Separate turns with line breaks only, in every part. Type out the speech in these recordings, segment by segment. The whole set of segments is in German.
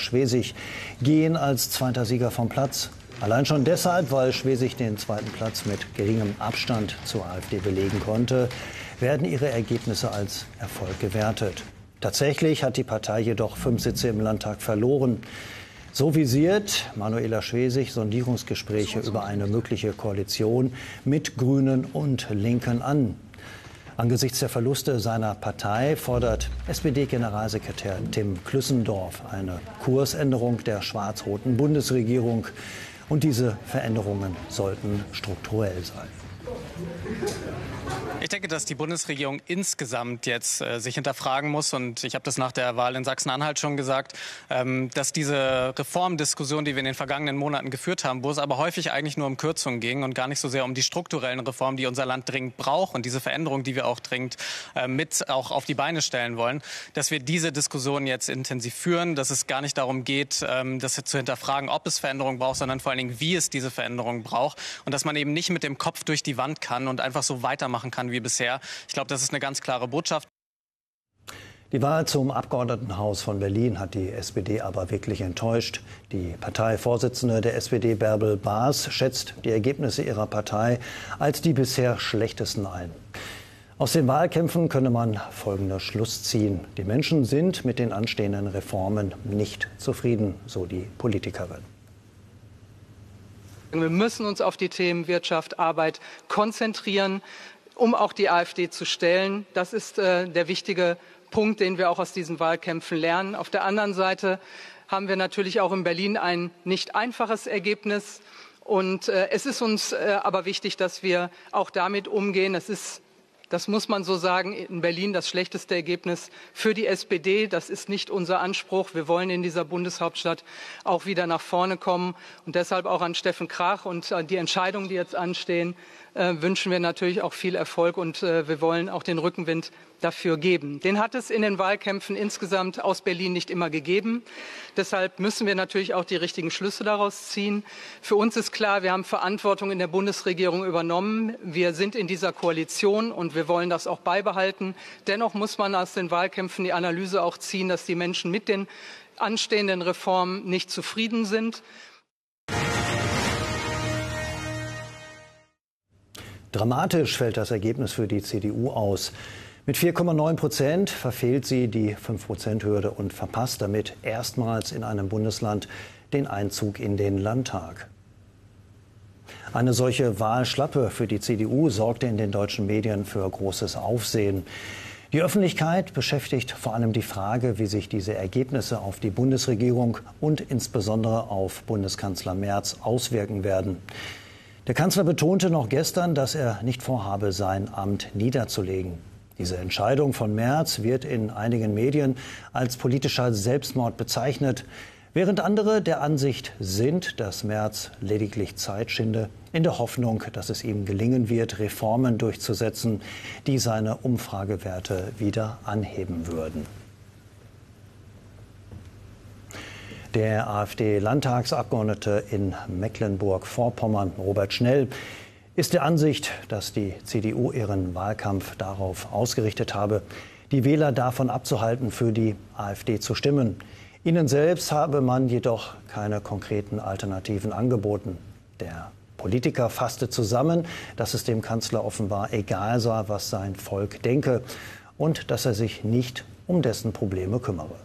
Schwesig gehen als zweiter Sieger vom Platz. Allein schon deshalb, weil Schwesig den zweiten Platz mit geringem Abstand zur AfD belegen konnte, werden ihre Ergebnisse als Erfolg gewertet. Tatsächlich hat die Partei jedoch 5 Sitze im Landtag verloren. So visiert Manuela Schwesig Sondierungsgespräche über eine mögliche Koalition mit Grünen und Linken an. Angesichts der Verluste seiner Partei fordert SPD-Generalsekretär Tim Klüssendorf eine Kursänderung der schwarz-roten Bundesregierung. Und diese Veränderungen sollten strukturell sein.
Ich denke, dass die Bundesregierung insgesamt jetzt sich hinterfragen muss. Und ich habe das nach der Wahl in Sachsen-Anhalt schon gesagt, dass diese Reformdiskussion, die wir in den vergangenen Monaten geführt haben, wo es aber häufig eigentlich nur um Kürzungen ging und gar nicht so sehr um die strukturellen Reformen, die unser Land dringend braucht und diese Veränderung, die wir auch dringend mit auch auf die Beine stellen wollen, dass wir diese Diskussion jetzt intensiv führen, dass es gar nicht darum geht, das zu hinterfragen, ob es Veränderungen braucht, sondern vor allen Dingen, wie es diese Veränderungen braucht und dass man eben nicht mit dem Kopf durch die Wand kann und einfach so weitermachen kann wie bisher. Ich glaube, das ist eine ganz klare Botschaft.
Die Wahl zum Abgeordnetenhaus von Berlin hat die SPD aber wirklich enttäuscht. Die Parteivorsitzende der SPD, Bärbel Baas, schätzt die Ergebnisse ihrer Partei als die bisher schlechtesten ein. Aus den Wahlkämpfen könne man folgenden Schluss ziehen. Die Menschen sind mit den anstehenden Reformen nicht zufrieden, so die Politikerin.
Wir müssen uns auf die Themen Wirtschaft, Arbeit konzentrieren, um auch die AfD zu stellen. Das ist der wichtige Punkt, den wir auch aus diesen Wahlkämpfen lernen. Auf der anderen Seite haben wir natürlich auch in Berlin ein nicht einfaches Ergebnis. Und es ist uns aber wichtig, dass wir auch damit umgehen. Es ist, das muss man so sagen, in Berlin das schlechteste Ergebnis für die SPD. Das ist nicht unser Anspruch. Wir wollen in dieser Bundeshauptstadt auch wieder nach vorne kommen. Und deshalb auch an Steffen Krach und die Entscheidungen, die jetzt anstehen, wünschen wir natürlich auch viel Erfolg. Und wir wollen auch den Rückenwind dafür geben. Den hat es in den Wahlkämpfen insgesamt aus Berlin nicht immer gegeben. Deshalb müssen wir natürlich auch die richtigen Schlüsse daraus ziehen. Für uns ist klar, wir haben Verantwortung in der Bundesregierung übernommen. Wir sind in dieser Koalition und wir wollen das auch beibehalten. Dennoch muss man aus den Wahlkämpfen die Analyse auch ziehen, dass die Menschen mit den anstehenden Reformen nicht zufrieden sind.
Dramatisch fällt das Ergebnis für die CDU aus. Mit 4,9% verfehlt sie die 5%-Hürde und verpasst damit erstmals in einem Bundesland den Einzug in den Landtag. Eine solche Wahlschlappe für die CDU sorgte in den deutschen Medien für großes Aufsehen. Die Öffentlichkeit beschäftigt vor allem die Frage, wie sich diese Ergebnisse auf die Bundesregierung und insbesondere auf Bundeskanzler Merz auswirken werden. Der Kanzler betonte noch gestern, dass er nicht vorhabe, sein Amt niederzulegen. Diese Entscheidung von Merz wird in einigen Medien als politischer Selbstmord bezeichnet, während andere der Ansicht sind, dass Merz lediglich Zeit schinde, in der Hoffnung, dass es ihm gelingen wird, Reformen durchzusetzen, die seine Umfragewerte wieder anheben würden. Der AfD-Landtagsabgeordnete in Mecklenburg-Vorpommern, Robert Schnell, ist der Ansicht, dass die CDU ihren Wahlkampf darauf ausgerichtet habe, die Wähler davon abzuhalten, für die AfD zu stimmen. Ihnen selbst habe man jedoch keine konkreten Alternativen angeboten. Der Politiker fasste zusammen, dass es dem Kanzler offenbar egal sei, was sein Volk denke und dass er sich nicht um dessen Probleme kümmere.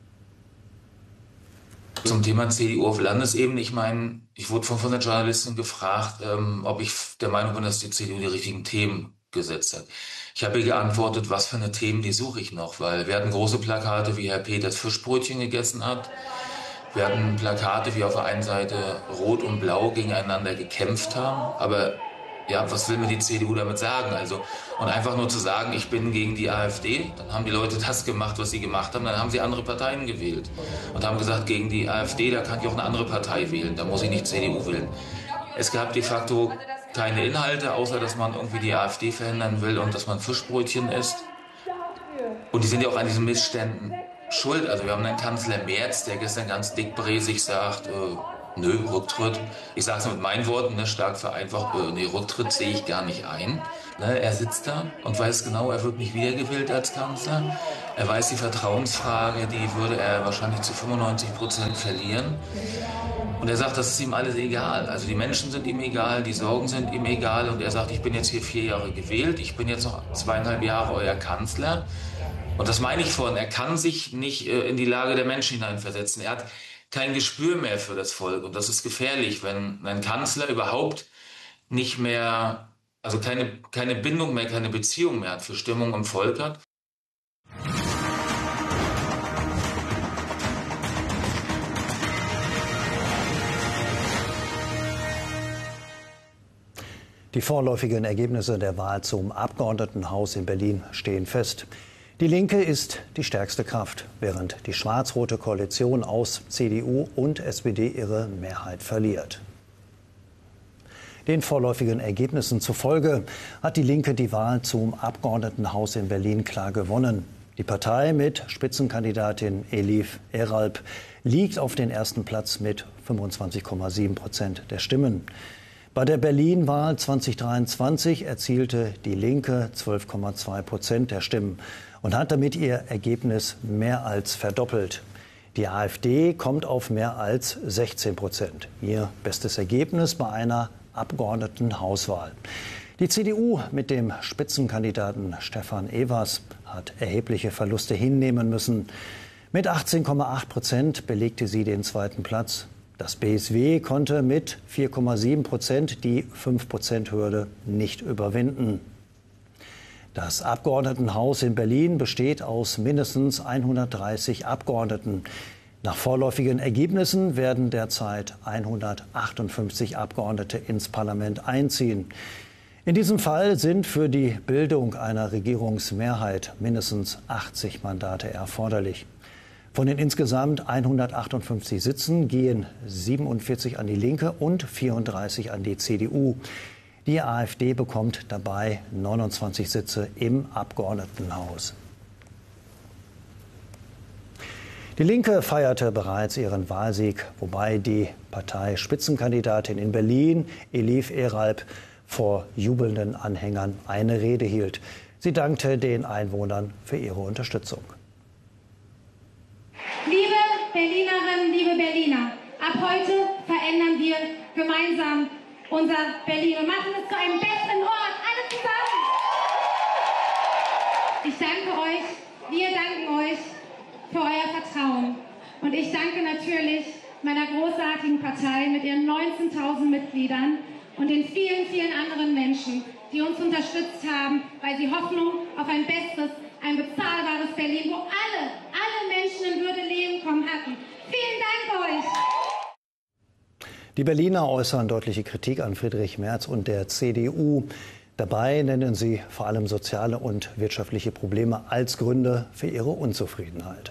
Zum Thema CDU auf Landesebene, ich meine, ich wurde von der Journalistin gefragt, ob ich der Meinung bin, dass die CDU die richtigen Themen gesetzt hat. Ich habe ihr geantwortet, was für eine Themen, die suche ich noch, weil wir hatten große Plakate, wie Herr Peters Fischbrötchen gegessen hat. Wir hatten Plakate, wie auf der einen Seite Rot und Blau gegeneinander gekämpft haben, aber ja, was will mir die CDU damit sagen? Also, und einfach nur zu sagen, ich bin gegen die AfD, dann haben die Leute das gemacht, was sie gemacht haben, dann haben sie andere Parteien gewählt und haben gesagt, gegen die AfD, da kann ich auch eine andere Partei wählen, da muss ich nicht CDU wählen. Es gab de facto keine Inhalte, außer dass man irgendwie die AfD verhindern will und dass man Fischbrötchen isst. Und die sind ja auch an diesen Missständen schuld. Also wir haben einen Kanzler Merz, der gestern ganz dickbräsig sagt, nö, Rücktritt. Ich sage es mit meinen Worten, ne, stark vereinfacht, nee, Rücktritt sehe ich gar nicht ein. Ne, er sitzt da und weiß genau, er wird nicht wiedergewählt als Kanzler. Er weiß, die Vertrauensfrage, die würde er wahrscheinlich zu 95% verlieren. Und er sagt, das ist ihm alles egal. Also die Menschen sind ihm egal, die Sorgen sind ihm egal. Und er sagt, ich bin jetzt hier 4 Jahre gewählt, ich bin jetzt noch 2,5 Jahre euer Kanzler. Und das meine ich vorhin, er kann sich nicht in die Lage der Menschen hineinversetzen. Er hat kein Gespür mehr für das Volk. Und das ist gefährlich, wenn ein Kanzler überhaupt nicht mehr, also keine Bindung mehr, keine Beziehung mehr hat für Stimmung im Volk hat.
Die vorläufigen Ergebnisse der Wahl zum Abgeordnetenhaus in Berlin stehen fest. Die Linke ist die stärkste Kraft, während die schwarz-rote Koalition aus CDU und SPD ihre Mehrheit verliert. Den vorläufigen Ergebnissen zufolge hat die Linke die Wahl zum Abgeordnetenhaus in Berlin klar gewonnen. Die Partei mit Spitzenkandidatin Elif Eralp liegt auf den ersten Platz mit 25,7% der Stimmen. Bei der Berlin-Wahl 2023 erzielte die Linke 12,2% der Stimmen und hat damit ihr Ergebnis mehr als verdoppelt. Die AfD kommt auf mehr als 16%. Ihr bestes Ergebnis bei einer Abgeordnetenhauswahl. Die CDU mit dem Spitzenkandidaten Stefan Evers hat erhebliche Verluste hinnehmen müssen. Mit 18,8% belegte sie den zweiten Platz. Das BSW konnte mit 4,7% die 5%-Hürde nicht überwinden. Das Abgeordnetenhaus in Berlin besteht aus mindestens 130 Abgeordneten. Nach vorläufigen Ergebnissen werden derzeit 158 Abgeordnete ins Parlament einziehen. In diesem Fall sind für die Bildung einer Regierungsmehrheit mindestens 80 Mandate erforderlich. Von den insgesamt 158 Sitzen gehen 47 an die Linke und 34 an die CDU. Die AfD bekommt dabei 29 Sitze im Abgeordnetenhaus. Die Linke feierte bereits ihren Wahlsieg, wobei die Parteispitzenkandidatin in Berlin, Elif Eralp, vor jubelnden Anhängern eine Rede hielt. Sie dankte den Einwohnern für ihre Unterstützung.
Liebe Berlinerinnen, liebe Berliner, ab heute verändern wir gemeinsam unser Berlin und machen es zu einem besseren Ort, alle zusammen. Ich danke euch, wir danken euch für euer Vertrauen. Und ich danke natürlich meiner großartigen Partei mit ihren 19.000 Mitgliedern und den vielen, vielen anderen Menschen, die uns unterstützt haben, weil sie Hoffnung auf ein besseres, ein bezahlbares Berlin, wo alle Menschen in Würde leben kommen hatten. Vielen Dank euch!
Die Berliner äußern deutliche Kritik an Friedrich Merz und der CDU. Dabei nennen sie vor allem soziale und wirtschaftliche Probleme als Gründe für ihre Unzufriedenheit.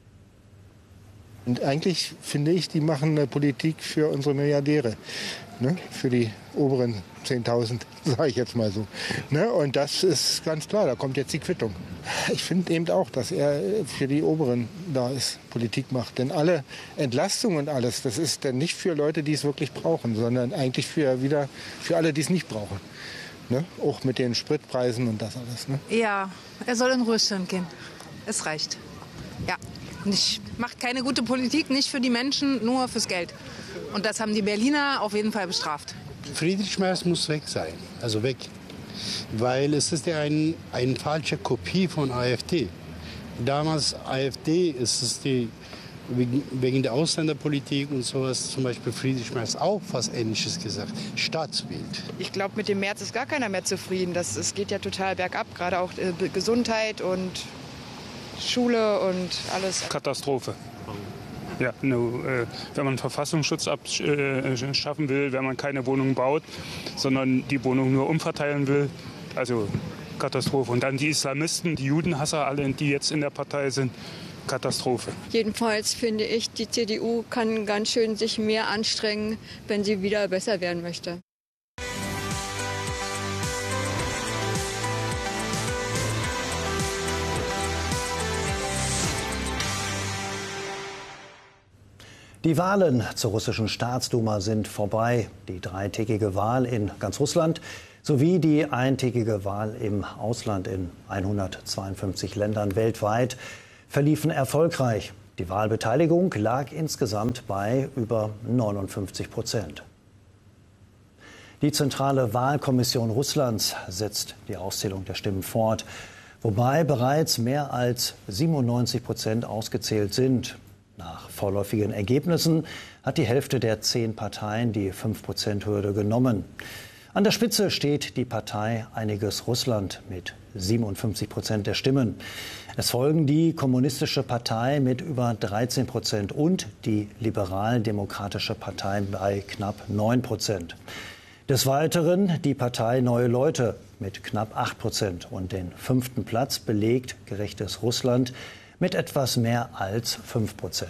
Und eigentlich finde ich, die machen eine Politik für unsere Milliardäre, ne? Für die oberen 10.000, sage ich jetzt mal so. Ne? Und das ist ganz klar, da kommt jetzt die Quittung. Ich finde eben auch, dass er für die Oberen da ist, Politik macht. Denn alle Entlastungen und alles, das ist dann nicht für Leute, die es wirklich brauchen, sondern eigentlich für alle, die es nicht brauchen. Ne? Auch mit den Spritpreisen und das alles. Ne?
Ja, er soll in Ruhestand gehen. Es reicht. Ja. Macht keine gute Politik, nicht für die Menschen, nur fürs Geld. Und das haben die Berliner auf jeden Fall bestraft.
Friedrich Merz muss weg sein, also weg. Weil es ist ja eine falsche Kopie von AfD. Damals AfD ist es wegen der Ausländerpolitik und sowas, zum Beispiel Friedrich Merz auch was Ähnliches gesagt, Staatsbild.
Ich glaube, mit dem Merz ist gar keiner mehr zufrieden. Es geht ja total bergab, gerade auch Gesundheit und Schule und alles.
Katastrophe. Ja, wenn man Verfassungsschutz abschaffen will, wenn man keine Wohnung baut, sondern die Wohnung nur umverteilen will, also Katastrophe. Und dann die Islamisten, die Judenhasser, alle, die jetzt in der Partei sind, Katastrophe.
Jedenfalls finde ich, die CDU kann ganz schön sich mehr anstrengen, wenn sie wieder besser werden möchte.
Die Wahlen zur russischen Staatsduma sind vorbei. Die dreitägige Wahl in ganz Russland sowie die eintägige Wahl im Ausland in 152 Ländern weltweit verliefen erfolgreich. Die Wahlbeteiligung lag insgesamt bei über 59%. Die Zentrale Wahlkommission Russlands setzt die Auszählung der Stimmen fort, wobei bereits mehr als 97% ausgezählt sind. Nach vorläufigen Ergebnissen hat die Hälfte der 10 Parteien die 5%-Hürde genommen. An der Spitze steht die Partei Einiges Russland mit 57% der Stimmen. Es folgen die Kommunistische Partei mit über 13% und die Liberal-Demokratische Partei bei knapp 9%. Des Weiteren die Partei Neue Leute mit knapp 8% und den 5. Platz belegt Gerechtes Russland mit etwas mehr als 5%.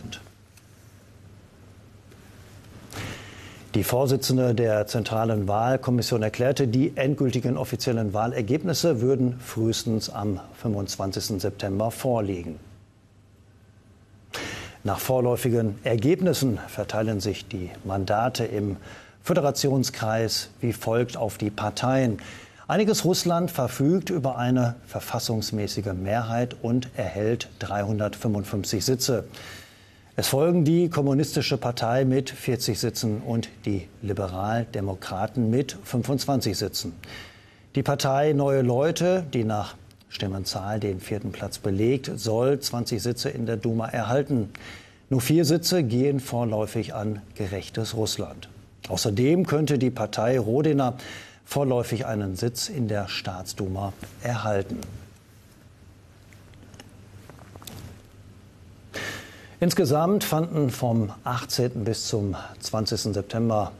Die Vorsitzende der Zentralen Wahlkommission erklärte, die endgültigen offiziellen Wahlergebnisse würden frühestens am 25. September vorliegen. Nach vorläufigen Ergebnissen verteilen sich die Mandate im Föderationskreis wie folgt auf die Parteien. Einiges Russland verfügt über eine verfassungsmäßige Mehrheit und erhält 355 Sitze. Es folgen die Kommunistische Partei mit 40 Sitzen und die Liberaldemokraten mit 25 Sitzen. Die Partei Neue Leute, die nach Stimmenzahl den 4. Platz belegt, soll 20 Sitze in der Duma erhalten. Nur 4 Sitze gehen vorläufig an Gerechtes Russland. Außerdem könnte die Partei Rodina vorläufig einen Sitz in der Staatsduma erhalten. Insgesamt fanden vom 18. bis zum 20. September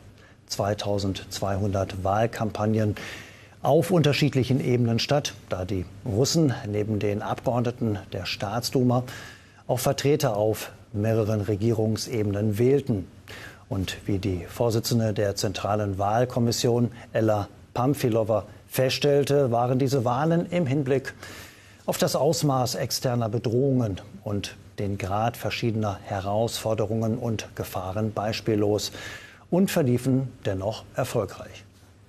2200 Wahlkampagnen auf unterschiedlichen Ebenen statt, da die Russen neben den Abgeordneten der Staatsduma auch Vertreter auf mehreren Regierungsebenen wählten. Und wie die Vorsitzende der Zentralen Wahlkommission, Ella Pamfilova, feststellte, waren diese Wahlen im Hinblick auf das Ausmaß externer Bedrohungen und den Grad verschiedener Herausforderungen und Gefahren beispiellos und verliefen dennoch erfolgreich.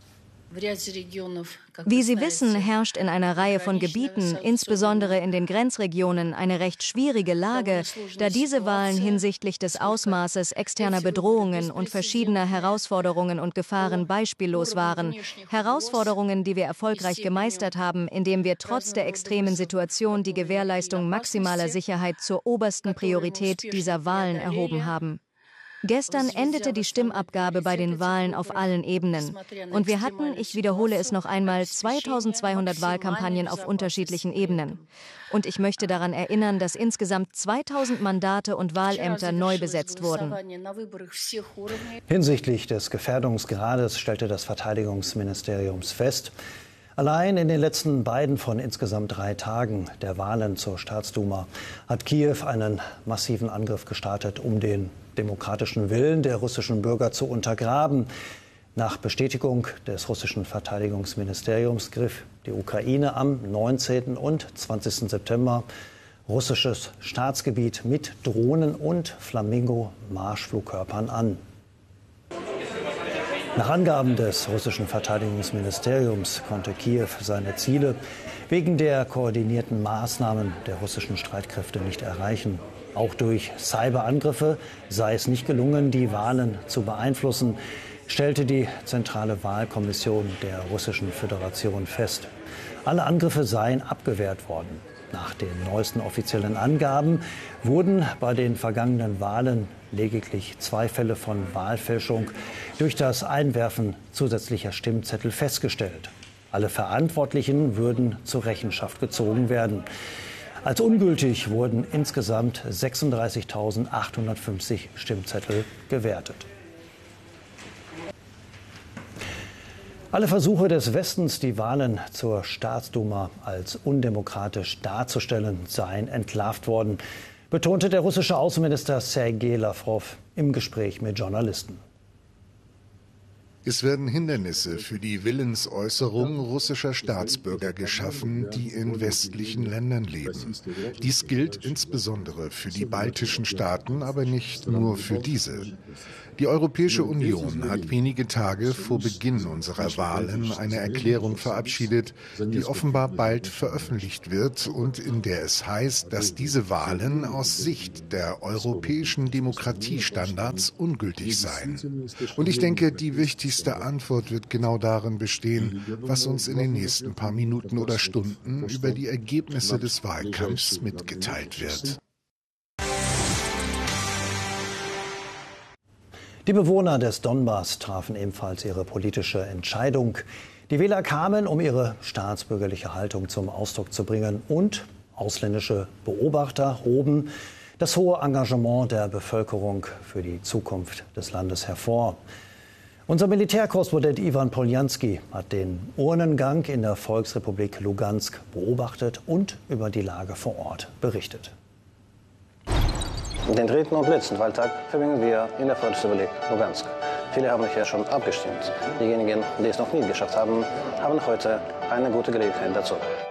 Wie Sie wissen, herrscht in einer Reihe von Gebieten, insbesondere in den Grenzregionen, eine recht schwierige Lage, da diese Wahlen hinsichtlich des Ausmaßes externer Bedrohungen und verschiedener Herausforderungen und Gefahren beispiellos waren. Herausforderungen, die wir erfolgreich gemeistert haben, indem wir trotz der extremen Situation die Gewährleistung maximaler Sicherheit zur obersten Priorität dieser Wahlen erhoben haben. Gestern endete die Stimmabgabe bei den Wahlen auf allen Ebenen. Und wir hatten, ich wiederhole es noch einmal, 2200 Wahlkampagnen auf unterschiedlichen Ebenen. Und ich möchte daran erinnern, dass insgesamt 2000 Mandate und Wahlämter neu besetzt wurden.
Hinsichtlich des Gefährdungsgrades stellte das Verteidigungsministerium fest, allein in den letzten beiden von insgesamt 3 Tagen der Wahlen zur Staatsduma hat Kiew einen massiven Angriff gestartet, um den demokratischen Willen der russischen Bürger zu untergraben. Nach Bestätigung des russischen Verteidigungsministeriums griff die Ukraine am 19. und 20. September russisches Staatsgebiet mit Drohnen und Flamingo-Marschflugkörpern an. Nach Angaben des russischen Verteidigungsministeriums konnte Kiew seine Ziele wegen der koordinierten Maßnahmen der russischen Streitkräfte nicht erreichen. Auch durch Cyberangriffe sei es nicht gelungen, die Wahlen zu beeinflussen, stellte die Zentrale Wahlkommission der Russischen Föderation fest. Alle Angriffe seien abgewehrt worden. Nach den neuesten offiziellen Angaben wurden bei den vergangenen Wahlen lediglich 2 Fälle von Wahlfälschung durch das Einwerfen zusätzlicher Stimmzettel festgestellt. Alle Verantwortlichen würden zur Rechenschaft gezogen werden. Als ungültig wurden insgesamt 36.850 Stimmzettel gewertet. Alle Versuche des Westens, die Wahlen zur Staatsduma als undemokratisch darzustellen, seien entlarvt worden, betonte der russische Außenminister Sergei Lawrow im Gespräch mit Journalisten.
Es werden Hindernisse für die Willensäußerung russischer Staatsbürger geschaffen, die in westlichen Ländern leben. Dies gilt insbesondere für die baltischen Staaten, aber nicht nur für diese. Die Europäische Union hat wenige Tage vor Beginn unserer Wahlen eine Erklärung verabschiedet, die offenbar bald veröffentlicht wird und in der es heißt, dass diese Wahlen aus Sicht der europäischen Demokratiestandards ungültig seien. Und ich denke, die wichtigste Antwort wird genau darin bestehen, was uns in den nächsten paar Minuten oder Stunden über die Ergebnisse des Wahlkampfs mitgeteilt wird.
Die Bewohner des Donbass trafen ebenfalls ihre politische Entscheidung. Die Wähler kamen, um ihre staatsbürgerliche Haltung zum Ausdruck zu bringen, und ausländische Beobachter hoben das hohe Engagement der Bevölkerung für die Zukunft des Landes hervor. Unser Militärkorrespondent Ivan Poljanski hat den Urnengang in der Volksrepublik Lugansk beobachtet und über die Lage vor Ort berichtet.
Den dritten und letzten Wahltag verbringen wir in der Volksrepublik Lugansk. Viele haben hier schon abgestimmt. Diejenigen, die es noch nie geschafft haben, haben heute eine gute Gelegenheit dazu.